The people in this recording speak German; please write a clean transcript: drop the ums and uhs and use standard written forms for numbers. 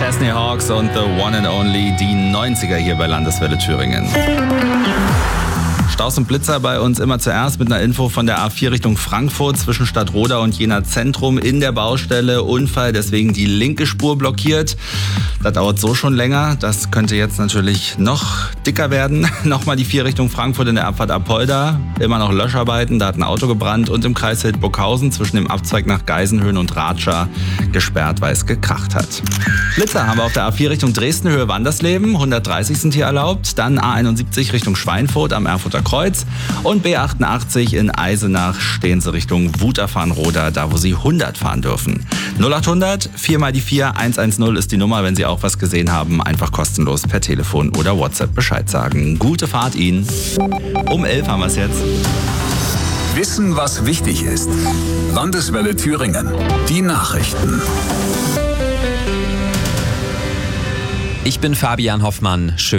Chesney Hawks und The One and Only, die 90er hier bei Landeswelle Thüringen. Staus und Blitzer bei uns immer zuerst mit einer Info von der A4 Richtung Frankfurt zwischen Stadtroda und Jena Zentrum in der Baustelle. Unfall, deswegen die linke Spur blockiert. Das dauert so schon länger. Das könnte jetzt natürlich noch dicker werden. Nochmal die 4 Richtung Frankfurt in der Abfahrt Apolda. Immer noch Löscharbeiten, da hat ein Auto gebrannt. Und im Kreis Hildburghausen zwischen dem Abzweig nach Geisenhöhen und Ratscha gesperrt, weil es gekracht hat. Blitzer haben wir auf der A4 Richtung Dresden, Höhe Wandersleben. 130 sind hier erlaubt. Dann A71 Richtung Schweinfurt am Erfurter Kreuz. Und B88 in Eisenach stehen sie Richtung Wutafahrenroda, da wo sie 100 fahren dürfen. 0800 4 mal die 4 110 ist die Nummer, wenn Sie auch was gesehen haben. Einfach kostenlos per Telefon oder WhatsApp Bescheid sagen. Gute Fahrt Ihnen. Um 11 haben wir es jetzt. Wissen, was wichtig ist. Landeswelle Thüringen. Die Nachrichten. Ich bin Fabian Hoffmann. Schön.